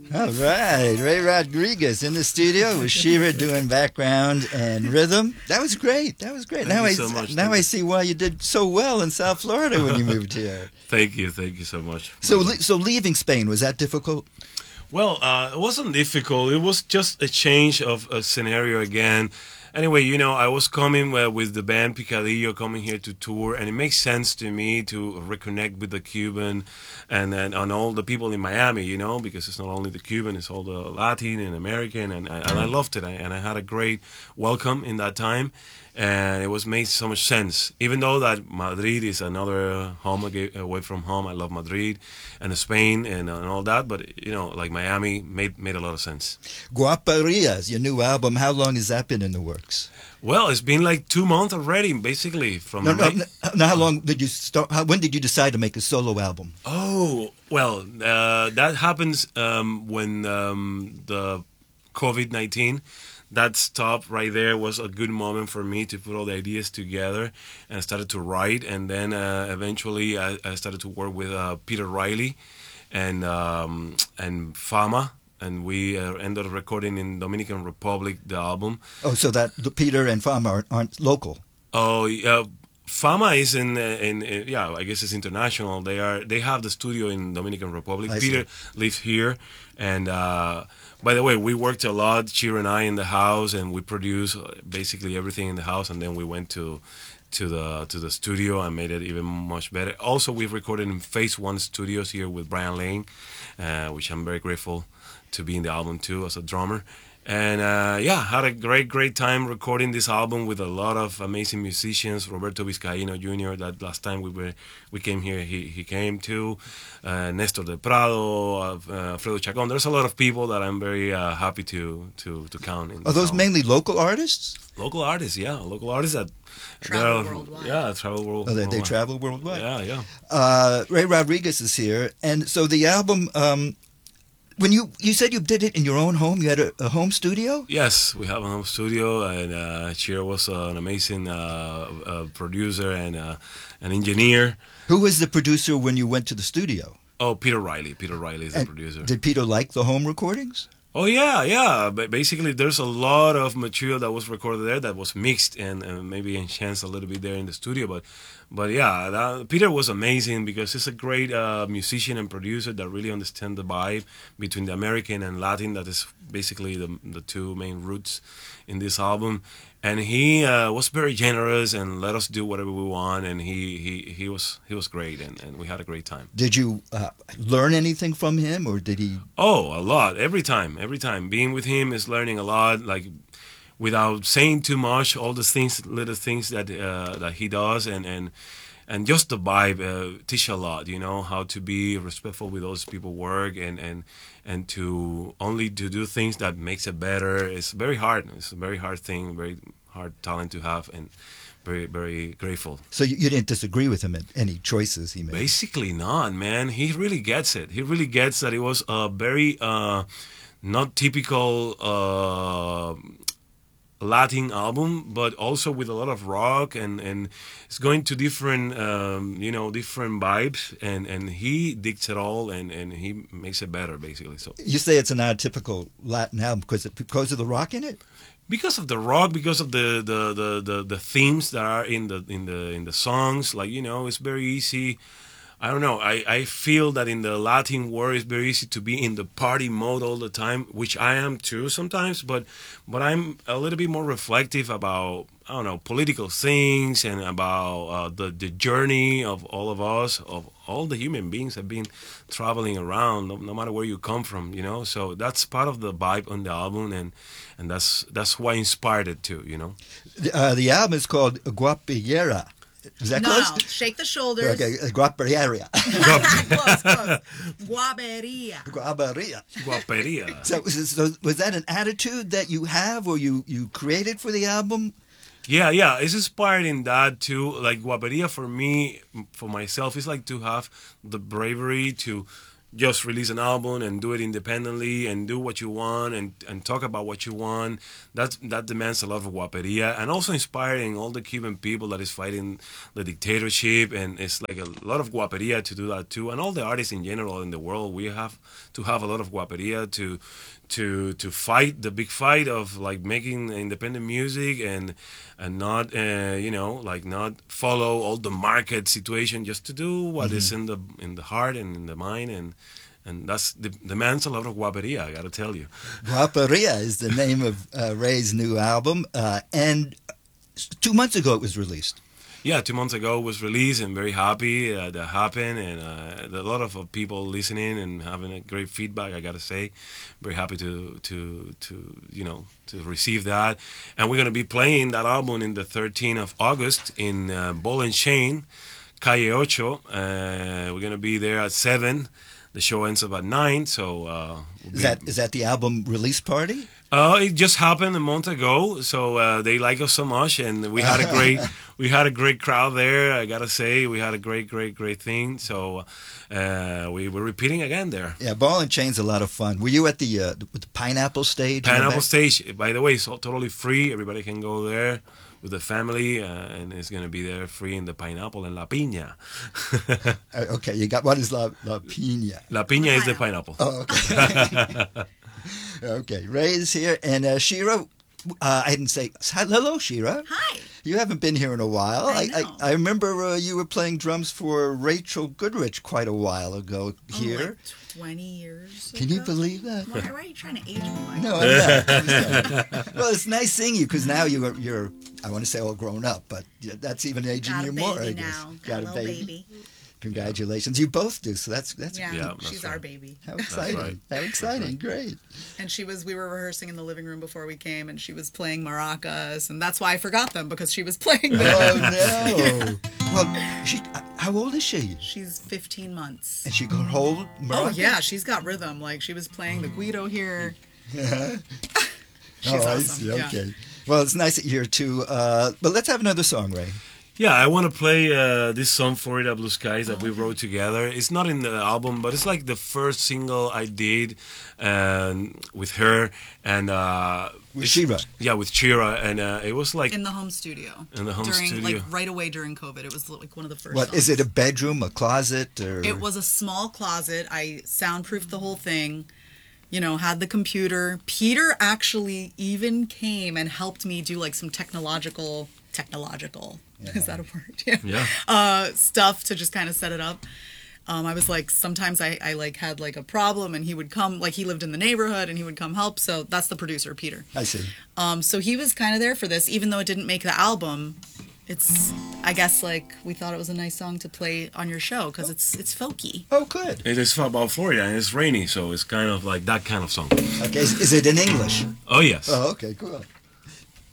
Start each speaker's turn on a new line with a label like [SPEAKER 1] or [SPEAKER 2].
[SPEAKER 1] All right, Ray Rodriguez in the studio with Shira doing background and rhythm. That was great. That was great.
[SPEAKER 2] Thank you so much.
[SPEAKER 1] Now I see why you did so well in South Florida when you moved here.
[SPEAKER 2] Thank you so much.
[SPEAKER 1] So leaving Spain, was that difficult?
[SPEAKER 2] Well, it wasn't difficult. It was just a change of a scenario again. Anyway, I was coming with the band Picadillo, coming here to tour, and it makes sense to me to reconnect with the Cuban and all the people in Miami, because it's not only the Cuban, it's all the Latin and American, and I loved it, and I had a great welcome in that time. And it was made so much sense. Even though that Madrid is another home away from home, I love Madrid and Spain and all that. But like Miami made a lot of sense.
[SPEAKER 1] Guaparias, your new album. How long has that been in the works?
[SPEAKER 2] Well, it's been like 2 months already, basically.
[SPEAKER 1] Now, how long did you start? When did you decide to make a solo album?
[SPEAKER 2] Oh, well, that happens when the COVID-19. That stop right there was a good moment for me to put all the ideas together, and I started to write. And then eventually I started to work with Peter Riley and Fama, and we ended up recording in Dominican Republic the album.
[SPEAKER 1] Oh, so that Peter and Fama aren't local.
[SPEAKER 2] Oh, Fama is in I guess it's international. They have the studio in Dominican Republic. Peter lives here, and by the way, we worked a lot, Chira and I, in the house, and we produced basically everything in the house, and then we went to the studio and made it even much better. Also, we've recorded in Phase One Studios here with Brian Lane, which I'm very grateful to be in the album too as a drummer. And had a great time recording this album with a lot of amazing musicians. Roberto Vizcaíno Jr. That last time we came here, he came too. Nestor de Prado, Fredo Chacon. There's a lot of people that I'm very happy to count.
[SPEAKER 1] Are those mainly local artists?
[SPEAKER 2] Local artists, yeah. Local artists that
[SPEAKER 3] travel worldwide.
[SPEAKER 2] Yeah, travel worldwide.
[SPEAKER 1] Oh, they travel worldwide?
[SPEAKER 2] Yeah.
[SPEAKER 1] Ray Rodriguez is here. And so the album... when you said you did it in your own home, you had a home studio?
[SPEAKER 2] Yes, we have a home studio, and Chira was an amazing producer and an engineer.
[SPEAKER 1] Who was the producer when you went to the studio?
[SPEAKER 2] Oh, Peter Riley. Peter Riley is the producer.
[SPEAKER 1] Did Peter like the home recordings?
[SPEAKER 2] Oh, yeah. But basically, there's a lot of material that was recorded there that was mixed and maybe enhanced a little bit there in the studio. But yeah, Peter was amazing because he's a great musician and producer that really understands the vibe between the American and Latin. That is basically the two main roots in this album. And he was very generous and let us do whatever we want. And he was great, and we had a great time.
[SPEAKER 1] Did you learn anything from him, or did he?
[SPEAKER 2] Oh, a lot. Every time. Being with him is learning a lot. Like, without saying too much, all the little things that he does, and just the vibe teach a lot. How to be respectful with those people work, and to do things that makes it better. It's very hard. It's a very hard thing, very hard talent to have, and very, very grateful.
[SPEAKER 1] So you didn't disagree with him at any choices he made?
[SPEAKER 2] Basically not, man. He really gets it. He really gets that it was a very not typical Latin album, but also with a lot of rock, and it's going to different different vibes, and he digs it all, and he makes it better, basically. So
[SPEAKER 1] you say it's an atypical Latin album because of the rock in it?
[SPEAKER 2] Because of the rock, because of the themes that are in the songs, like it's very easy. I don't know. I feel that in the Latin world, it's very easy to be in the party mode all the time, which I am too sometimes. But I'm a little bit more reflective about, I don't know, political things, and about the journey of all of us, of all the human beings have been traveling around, no matter where you come from, So that's part of the vibe on the album, and that's why I inspired it too,
[SPEAKER 1] The album is called Guapillera. Is that close?
[SPEAKER 3] No, shake the shoulders.
[SPEAKER 1] Okay, Guapillera.
[SPEAKER 3] Close. Guaberia.
[SPEAKER 2] Guaperia.
[SPEAKER 1] So was that an attitude that you have, or you created for the album?
[SPEAKER 2] Yeah, it's inspired in that too. Like Guaperia for me, for myself, is like to have the bravery to just release an album and do it independently and do what you want and talk about what you want. That demands a lot of guaperia, and also inspiring all the Cuban people that is fighting the dictatorship, and it's like a lot of guaperia to do that too. And all the artists in general in the world, we have to have a lot of guaperia to fight the big fight of like making independent music and not like not follow all the market situation, just to do what is in the heart and in the mind, and that's demands a lot of guaperia, I gotta tell you.
[SPEAKER 1] Guaperia is the name of Ray's new album, and 2 months ago it was released.
[SPEAKER 2] Yeah, 2 months ago it was released, and very happy that happened, and a lot of people listening and having a great feedback, I gotta say. Very happy to receive that. And we're gonna be playing that album in the 13th of August in Ball and Chain, Calle Ocho. We're gonna be there at 7. The show ends up at 9, so...
[SPEAKER 1] Is that the album release party?
[SPEAKER 2] It just happened a month ago, so they like us so much, and we had a great crowd there. I gotta say, we had a great thing. So we were repeating again there.
[SPEAKER 1] Yeah, Ball and Chain's a lot of fun. Were you at the Pineapple stage?
[SPEAKER 2] Pineapple stage, by the way, it's all totally free. Everybody can go there with the family, and it's gonna be there free in the Pineapple and La Piña.
[SPEAKER 1] Okay, you got, what is La Piña?
[SPEAKER 2] La Piña is the pineapple.
[SPEAKER 1] Oh, okay. Okay, Ray is here, and Shira, I didn't say hello, Shira.
[SPEAKER 3] Hi.
[SPEAKER 1] You haven't been here in a while.
[SPEAKER 3] I know.
[SPEAKER 1] I remember you were playing drums for Rachel Goodrich quite a while ago here.
[SPEAKER 3] Like 20 years
[SPEAKER 1] Can you believe that?
[SPEAKER 3] Why are you trying to age me? Mike?
[SPEAKER 1] No, I'm not. Well, it's nice seeing you, because now you're, I want to say all grown up, but that's even aging
[SPEAKER 3] Got
[SPEAKER 1] you
[SPEAKER 3] a
[SPEAKER 1] more,
[SPEAKER 3] baby
[SPEAKER 1] I guess.
[SPEAKER 3] now. Got a little baby.
[SPEAKER 1] Congratulations. You both do, so that's
[SPEAKER 3] Yeah,
[SPEAKER 2] Yeah, that's
[SPEAKER 3] she's
[SPEAKER 2] right.
[SPEAKER 3] our baby.
[SPEAKER 1] how exciting.
[SPEAKER 2] right.
[SPEAKER 1] How exciting. Great.
[SPEAKER 3] And we were rehearsing in the living room before we came, and she was playing maracas, and that's why I forgot them, because she was playing them.
[SPEAKER 1] Oh, no. Well, how old is she?
[SPEAKER 3] She's 15 months.
[SPEAKER 1] And she could hold maraca?
[SPEAKER 3] Oh, yeah, she's got rhythm. Like, she was playing the guido here. She's
[SPEAKER 1] I
[SPEAKER 3] awesome.
[SPEAKER 1] see.
[SPEAKER 3] Yeah.
[SPEAKER 1] Okay. Well, it's nice that you're here, too. But let's have another song, Ray.
[SPEAKER 2] Yeah, I want to play this song, Florida Blue Skies, that we wrote together. It's not in the album, but it's like the first single I did with her. And
[SPEAKER 1] With Shira.
[SPEAKER 2] Yeah, with Shira. And it was like...
[SPEAKER 3] In the home studio.
[SPEAKER 2] In the home studio.
[SPEAKER 3] Like, right away during COVID. It was, like, one of the first
[SPEAKER 1] What,
[SPEAKER 3] songs.
[SPEAKER 1] is it a bedroom, a closet? Or?
[SPEAKER 3] It was a small closet. I soundproofed the whole thing. Had the computer. Peter actually even came and helped me do like some technological, is that a word?
[SPEAKER 2] Yeah.
[SPEAKER 3] Stuff to just kind of set it up. I was like, sometimes I like had like a problem, and he would come, like he lived in the neighborhood, and he would come help. So that's the producer, Peter.
[SPEAKER 1] I see.
[SPEAKER 3] So he was kind of there for this, even though it didn't make the album. I guess, like, we thought it was a nice song to play on your show because it's folky.
[SPEAKER 1] Oh, good.
[SPEAKER 2] It is about Florida, and it's rainy, so it's kind of like that kind of song.
[SPEAKER 1] Okay, is it in English?
[SPEAKER 2] Oh, yes.
[SPEAKER 1] Oh, okay, cool.